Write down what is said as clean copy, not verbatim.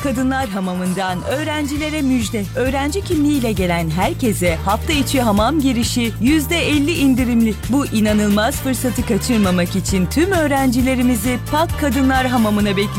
Kadınlar Hamamı'ndan öğrencilere müjde. Öğrenci kimliğiyle gelen herkese hafta içi hamam girişi %50 indirimli. Bu inanılmaz fırsatı kaçırmamak için tüm öğrencilerimizi Pak Kadınlar Hamamı'na bekliyoruz.